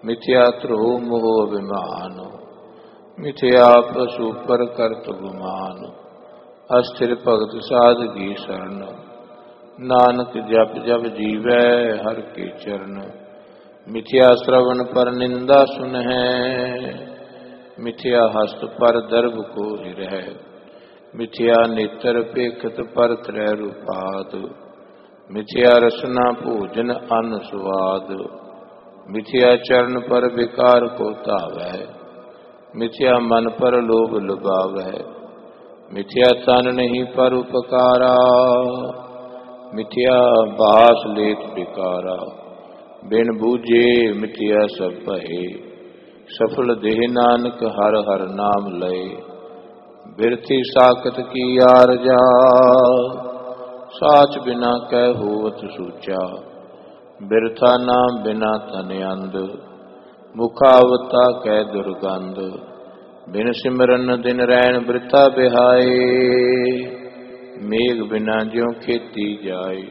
ਮਿਥਿਆ ਧਰੋ ਮੋਹ ਅਭਿਮਾਨ, ਮਿਥਿਆ ਪਸੂ ਪਰ ਕਰਤ ਗੁਮਾਨ। ਅਸਥਿਰ ਭਗਤ ਸਾਧਕੀ ਸਰਣ, ਨਾਨਕ ਜਪ ਜਪ ਜੀਵੈ ਹਰ ਕੇ ਚਰਨ। ਮਿਥਿਆ ਸ਼ਰਵਣ ਪਰ ਨਿੰਦਾ ਸੁਨਹਿ, ਮਿਥਿਆ ਹਸਤ ਪਰ ਦਰਬ ਕੋ ਹਿਰਹਿ। ਮਿਥਿਆ ਨੇਤਰ ਪੇਖਤ ਪਰ ਤਰੈ ਰੂਪਾਦ, ਮਿਥਿਆ ਰਸਨਾ ਭੋਜਨ ਅਨ ਸੁਆਦ। ਮਿਥਿਆ ਚਰਨ ਪਰ ਵਿਕਾਰ ਕੋ ਧਾਵੈ, ਮਿਥਿਆ ਮਨ ਪਰ ਲੋਭ ਲੁਭਾਵੈ। ਮਿਥਿਆ ਤਨ ਨਹੀਂ ਪਰ ਉਪਕਾਰਾ, ਮਿਥਿਆ ਬਾਸ ਲੇਤ ਵਿਕਾਰਾ। ਬਿਨ ਬੂਝੇ ਮਿਥਿਆ ਸਭ ਭਏ, ਸਫਲ ਦੇਹ ਨਾਨਕ ਹਰ ਹਰ ਨਾਮ ਲਏ। ਬਿਰਥੀ ਸਾਖਤ ਕੀ ਆਰਜਾ, ਸਾਚ ਬਿਨਾ ਕਹਿ ਹੋਵਤ ਸੂਚਾ। ਬਿਰਥਾ ਨਾਮ ਬਿਨਾ ਤਨ ਅੰਧ, ਮੁਖਾਵਤਾ ਕਹਿ ਦੁਰਗੰਧ। ਬਿਨ ਸਿਮਰਨ ਦਿਨ ਰੈਣ ਬ੍ਰਿਥਾ ਬਿਹਾਏ, ਮੇਘ ਬਿਨਾ ਜਿਉ ਖੇਤੀ ਜਾਏ।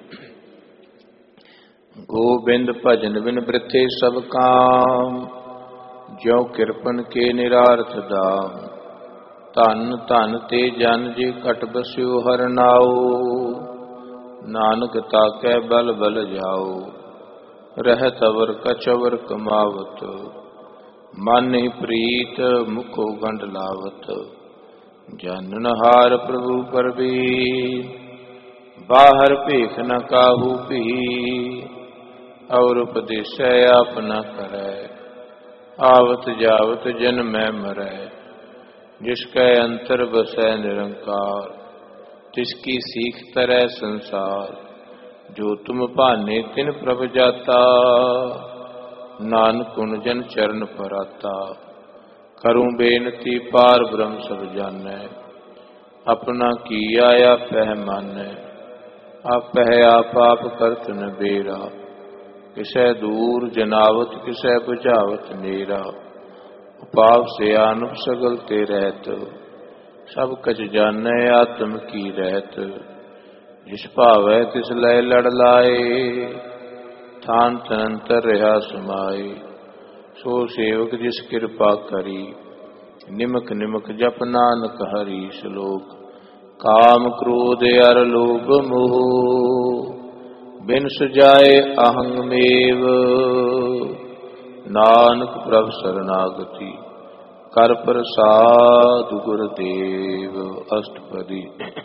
ਗੋਬਿੰਦ ਭਜਨ ਬਿਨ ਬ੍ਰਿਥੇ ਸਭ ਕਾਮ, ਜਿਉ ਕਿਰਪਨ ਕੇ ਨਿਰਾਰਥ ਦਾਮ। ਧਨ ਧਨ ਤੇ ਜਨ ਜੇ ਘਟ ਬਸਿਓ ਹਰ ਨਾਉ, ਨਾਨਕ ਤਾਕੈ ਬਲ ਬਲ ਜਾਓ। ਰਹਿਤ ਅਵਰ ਕਛਵਰ ਕਮਾਵਤ, ਮਨ ਹੀ ਪ੍ਰੀਤ ਮੁਖੋ ਗੰਢ ਲਾਵਤ। ਜਾਨਨ ਹਾਰ ਪ੍ਰਭੂ ਪਰਬੀਨ, ਬਾਹਰ ਭੇਖ ਨ ਕਾਹੂ ਭੀ। ਔਰ ਉਪਦੇਸੈ ਆਪ ਨ ਕਰੈ, ਆਵਤ ਜਾਵਤ ਜਨਮੈ ਮਰੈ। ਜਿਸ ਕੈ ਅੰਤਰ ਬਸੈ ਨਿਰੰਕਾਰ, ਤਿਸ ਕੀ ਸੀਖ ਤਰੈ ਸੰਸਾਰ। ਜੋ ਤੁਮ ਭਾਨੇ ਤਿਨ ਪ੍ਰਭ ਜਾਤਾ, ਨਾਨਕ ਗੁਣ ਜਨ ਚਰਨ ਪਰਾਤਾ। ਕਰੂੰ ਬੇਨਤੀ ਪਾਰ ਬ੍ਰਹਮ ਸਭ ਜਾਨੈ, ਆਪਣਾ ਕੀਆ ਆਪਹਿ ਮਾਨੈ। ਆਪਹਿ ਆਪ ਆਪ ਕਰਤ ਨ ਬੇਰਾ, ਕਿਸੈ ਦੂਰ ਜਨਾਵਤ ਕਿਸੈ ਬੁਝਾਵਤ ਨੇਰਾ। ਉਪਾਵ ਸਿਆਨੁਪ ਸਗਲ ਤੇ ਰਹਿਤ, ਸਭ ਕਛ ਜਾਣੈ ਆਤਮ ਕੀ ਰਹਿਤ। ਜਿਸ ਭਾਵੈ ਤਿਸ ਲੈ ਲੜ ਲਾਏ, ਥਾਨ ਤਨੰਤਰ ਰਿਹਾ ਸਮਾਏ। ਸੋ ਸੇਵਕ ਜਿਸ ਕਿਰਪਾ ਕਰੀ, ਨਿਮਕ ਨਿਮਕ ਜਪ ਨਾਨਕ ਹਰੀ। ਸ਼ਲੋਕ। ਕਾਮ ਕ੍ਰੋਧ ਅਰ ਲੋਭ ਮੋਹ, ਬਿਨ ਸੁਜਾਏ ਅਹੰਗ ਮੇਵ। ਨਾਨਕ ਪ੍ਰਭ ਸਰਨਾਗਤੀ, ਕਰ ਪ੍ਰਸਾਦ ਗੁਰਦੇਵ। ਅਸ਼ਟਪਦੀ।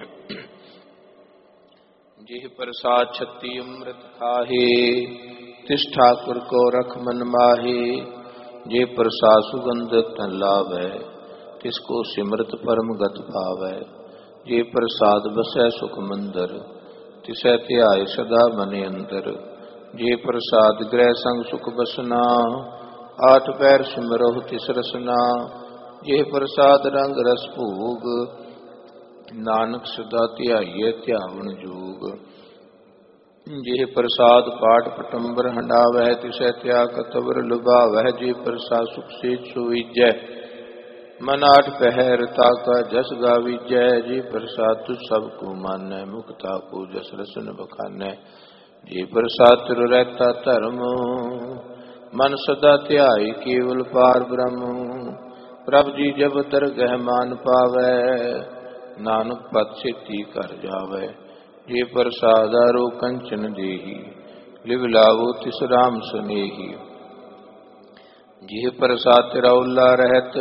ਜਿਹ ਪ੍ਰਸਾਦ ਛਤੀ ਅੰਮ੍ਰਿਤ ਖਾਹੇ, ਤਿਸ ਠਾकुर को रख मन माहे। जे प्रसाद सुगंध तन लावै, तिसको सिमरत परम गत पावै। जे प्रसाद बसै सुख मंदर, तिसै ध्याय सदा मन अंदर। जे प्रसाद ग्रह संग सुख बसना, आठ पैर सिमरहु तिस रसना। जे प्रसाद रंग रस भोग, नानक सदा ध्याइए ध्यावन जोग। जे प्रसाद पाठ पटंबर हंडावै, तिसै त्याग कतवर लुभावै। जे प्रसाद सुख से सोईजै, मन आठ पहर ताका जस गावीजै। जे प्रसाद तुझ सब को मानै, मुक्ता को जस रसन बखानै। जे प्रसाद तुर रहता धर्म, मन सदा ध्याई केवल पार ब्रह्म। प्रभ जी जब दरगह मान पावै, नानक पद सेती कर जावै। जे प्रसादारो कंचन देही, लिव लावो तिस राम सनेही। जे प्रसाद तेरा उल्ला रहत,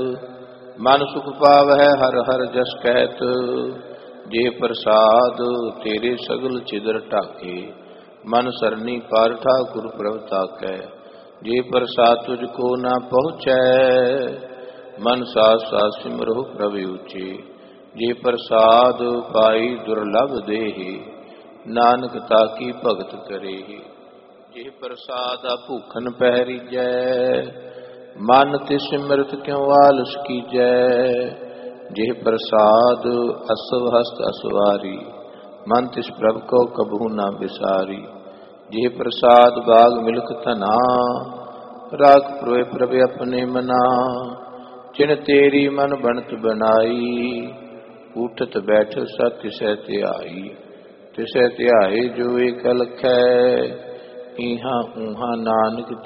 मन सुख पावै हर हर जस कहत। जे प्रसाद तेरे सगल छिदर ढाके, मन सरनी पार ठाकुर प्रभ ताकै। जे प्रसाद तुझको ना पहुँचै, मन सास सास सिमरहु प्रभ ऊचे। जे प्रसाद पाई दुर्लभ देहि, नानक ताकी भगत करेहि। जे प्रसाद भूखन पहरीजै, मन तिस सिमरत क्यों आलस कीजै। जे प्रसाद असव हस्त असवारी, मन तिस प्रभ को कबहू न बिसारी। जे प्रसाद बाग मिलक धना, राख प्रोय प्रभ अपने मना। जिन तेरी मन बनत बनाई, उठत बैठ सत तिसै ध्याई। तिसै ध्याए जो एक लखै, इहाँ ऊहाँ नानक